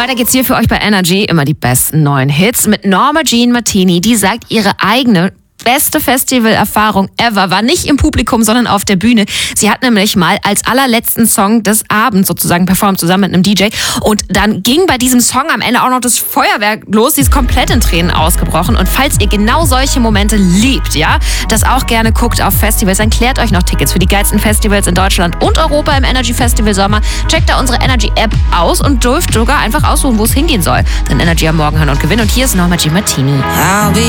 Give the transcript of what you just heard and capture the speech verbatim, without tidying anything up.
Weiter geht's hier für euch bei Energy. Immer die besten neuen Hits mit Norma Jean Martini. Die sagt, ihre eigene beste Festivalerfahrung ever war nicht im Publikum, sondern auf der Bühne. Sie hat nämlich mal als allerletzten Song des Abends sozusagen performt, zusammen mit einem D J. Und dann ging bei diesem Song am Ende auch noch das Feuerwerk los. Sie ist komplett in Tränen ausgebrochen. Und falls ihr genau solche Momente liebt, ja, das auch gerne guckt auf Festivals, dann klärt euch noch Tickets für die geilsten Festivals in Deutschland und Europa im Energy Festival Sommer. Checkt da unsere Energy App aus und dürft sogar einfach aussuchen, wo es hingehen soll. Denn Energy am Morgen hören und gewinnen. Und hier ist Norma Jean Martini.